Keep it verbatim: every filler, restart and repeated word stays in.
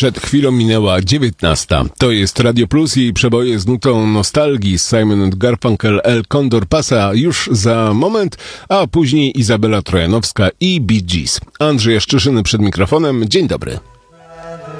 Przed chwilą minęła dziewiętnasta. To jest Radio Plus i przeboje z nutą nostalgii z Simon and Garfunkel, El Condor Pasa już za moment, a później Izabela Trojanowska i Bee Gees. Andrzej Jaszczyszyny przed mikrofonem. Dzień dobry.